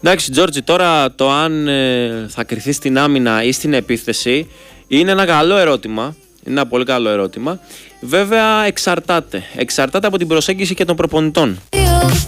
Εντάξει, Τζόρτζι, τώρα το αν θα κριθεί στην άμυνα ή στην επίθεση είναι ένα καλό ερώτημα. Είναι ένα πολύ καλό ερώτημα. Βέβαια, εξαρτάται από την προσέγγιση και των προπονητών.